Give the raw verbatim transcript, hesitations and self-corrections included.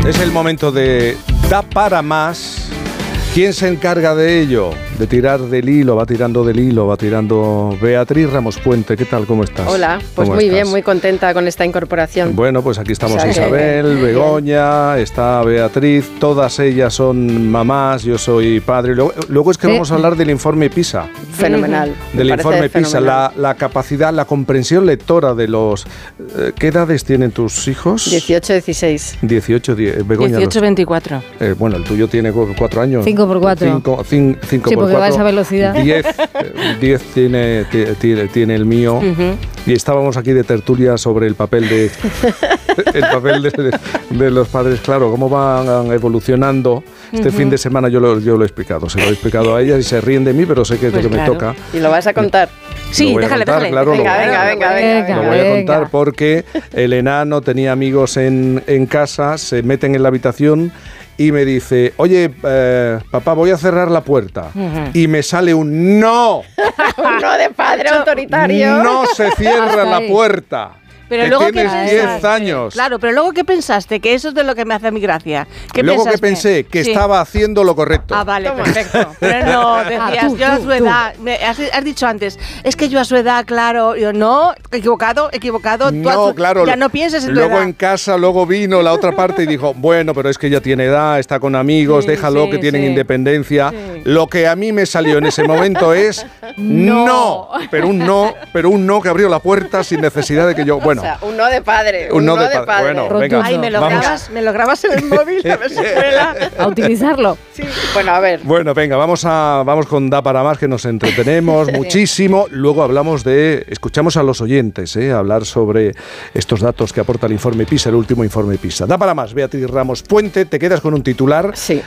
Es el momento de Da para más. ¿Quién se encarga de ello? De tirar del hilo, va tirando del hilo, va tirando Beatriz Ramos Puente. ¿Qué tal? ¿Cómo estás? Hola, pues muy estás? bien, muy contenta con esta incorporación. Bueno, pues aquí estamos, o sea, Isabel, que... Begoña, bien. Está Beatriz, todas ellas son mamás, yo soy padre. Luego, luego es que ¿Sí? vamos a hablar del informe PISA. Fenomenal. Del informe PISA, la, la capacidad, la comprensión lectora de los... Eh, ¿Qué edades tienen tus hijos? dieciocho, dieciséis. dieciocho, diez, Begoña. dieciocho, veinticuatro. Eh, bueno, el tuyo tiene cuatro años. cinco por cuatro. cinco, cinco, cinco sí, por porque va a esa velocidad. diez tiene, tiene, tiene el mío. Uh-huh. Y estábamos aquí de tertulia sobre el papel de el papel de, de, de los padres. Claro, cómo van evolucionando. Este uh-huh. fin de semana yo lo, yo lo he explicado. Se lo he explicado a ellas y se ríen de mí, pero sé que es pues lo que claro. me toca. ¿Y lo vas a contar? Sí, déjale, contar, déjale. Claro, venga, lo, venga, venga, venga. Lo voy a contar porque el enano tenía amigos en, en casa, se meten en la habitación y me dice, oye, eh, papá, voy a cerrar la puerta. Uh-huh. Y me sale un no. Un no de padre autoritario. No se cierra la puerta. Pero que luego tienes diez años. Claro, pero luego ¿qué pensaste? Que eso es de lo que me hace a mi gracia. ¿Qué luego pensaste? que pensé que sí. estaba haciendo lo correcto. Ah, vale, perfecto. Pero no, decías, ah, tú, yo a su edad, me, has, has dicho antes, es que yo a su edad, claro, yo no, equivocado, equivocado. No, tú a su, claro. Ya no pienses en tu luego edad. en casa, luego vino la otra parte y dijo, bueno, pero es que ya tiene edad, está con amigos, sí, déjalo sí, que tienen sí. independencia. Sí. Lo que a mí me salió en ese momento es no. no. Pero un no, pero un no que abrió la puerta sin necesidad de que yo, bueno. O sea, un no de padre. Padre, un no de, de padre. padre. Bueno, venga, Ay, me lo, grabas, me lo grabas en el móvil, a ver si cuela. A utilizarlo. Sí. Bueno, a ver. Bueno, venga, vamos a vamos con Da para más, que nos entretenemos muchísimo. Luego hablamos de, escuchamos a los oyentes, ¿eh? hablar sobre estos datos que aporta el informe PISA, el último informe PISA. Da para más, Beatriz Ramos Puente, te quedas con un titular sí.